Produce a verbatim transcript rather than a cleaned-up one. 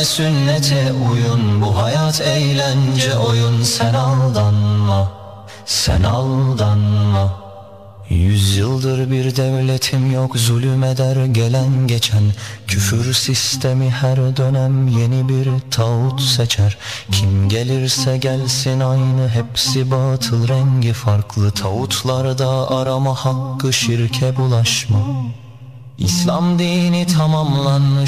sünnete uyun. Bu hayat eğlence oyun. Sen aldanma, sen aldanma. Yüzyıldır bir devletim yok, zulüm eder gelen geçen. Küfür sistemi her dönem yeni bir tağut seçer. Kim gelirse gelsin aynı, hepsi batıl, rengi farklı. Tağutlarda arama hakkı, şirke bulaşma. İslam dini tamamlanmış.